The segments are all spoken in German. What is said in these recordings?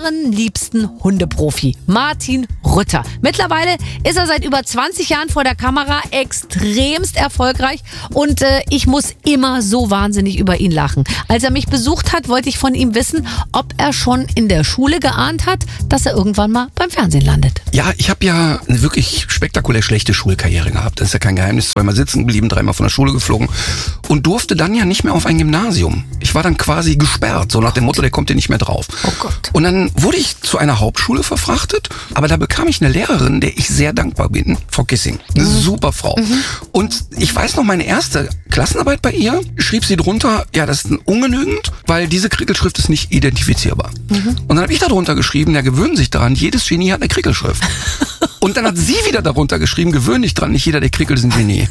liebsten Hundeprofi, Martin Rütter. Mittlerweile ist er seit über 20 Jahren vor der Kamera extremst erfolgreich und ich muss immer so wahnsinnig über ihn lachen. Als er mich besucht hat, wollte ich von ihm wissen, ob er schon in der Schule geahnt hat, dass er irgendwann mal beim Fernsehen landet. Ja, ich habe ja eine wirklich spektakulär schlechte Schulkarriere gehabt. Das ist ja kein Geheimnis. 2-mal sitzen geblieben, 3-mal von der Schule geflogen und durfte dann ja nicht mehr auf ein Gymnasium. Ich war dann quasi gesperrt, so nach dem Motto, der kommt hier nicht mehr drauf. Oh Gott. Und dann wurde ich zu einer Hauptschule verfrachtet, aber da bekam ich eine Lehrerin, der ich sehr dankbar bin, Frau Kissing. Eine super Frau. Und ich weiß noch, meine erste Klassenarbeit bei ihr schrieb sie drunter, ja, das ist ungenügend, weil diese Krickelschrift ist nicht identifizierbar. Und dann habe ich da drunter geschrieben, ja, gewöhnen sich daran, jedes Genie hat eine Krickelschrift. Und dann hat sie wieder darunter geschrieben, gewöhn dich dran, nicht jeder, der krickelt, ist ein Genie.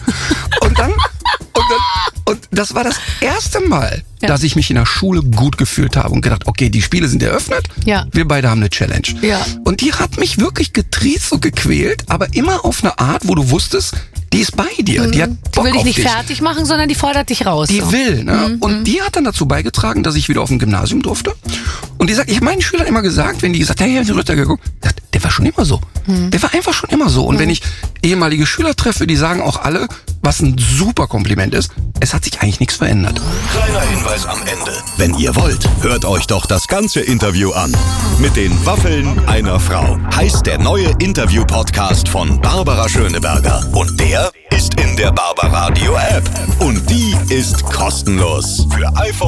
Und das war das erste Mal, dass ich mich in der Schule gut gefühlt habe und gedacht, okay, die Spiele sind eröffnet, wir beide haben eine Challenge. Ja. Und die hat mich wirklich getriezt und gequält, aber immer auf eine Art, wo du wusstest, die ist bei dir, die hat Bock Die will dich auf nicht dich. fertig machen, sondern die fordert dich raus. Die so. will, ne? Und die hat dann dazu beigetragen, dass ich wieder auf dem Gymnasium durfte. Und die sagt, ich habe meinen Schülern immer gesagt, wenn die gesagt, hey, ich habe Rütter geguckt, der war schon immer so. Der war einfach schon immer so. Und wenn ich ehemalige Schüler treffe, die sagen auch alle, was ein super Kompliment ist, es hat sich eigentlich nichts verändert. Kleiner Hinweis am Ende. Wenn ihr wollt, hört euch doch das ganze Interview an. Mit den Waffeln einer Frau heißt der neue Interview-Podcast von Barbara Schöneberger. Und der ist in der Barbaradio App. Und die ist kostenlos. Für iPhone